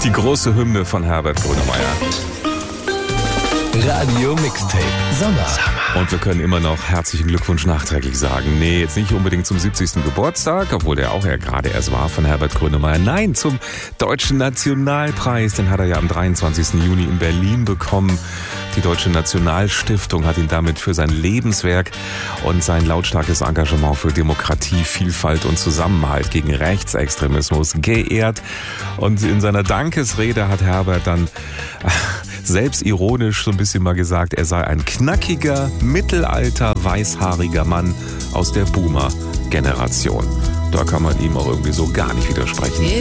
Die große Hymne von Herbert Grönemeyer. Radio Mixtape Sommer. Und wir können immer noch herzlichen Glückwunsch nachträglich sagen. Nee, jetzt nicht unbedingt zum 70. Geburtstag, obwohl der auch ja gerade erst war von Herbert Grönemeyer. Nein, zum Deutschen Nationalpreis. Den hat er ja am 23. Juni in Berlin bekommen. Die Deutsche Nationalstiftung hat ihn damit für sein Lebenswerk und sein lautstarkes Engagement für Demokratie, Vielfalt und Zusammenhalt gegen Rechtsextremismus geehrt. Und in seiner Dankesrede hat Herbert dann selbstironisch so ein bisschen mal gesagt, er sei ein knackiger, mittelalter, weißhaariger Mann aus der Boomer-Generation. Da kann man ihm auch irgendwie so gar nicht widersprechen.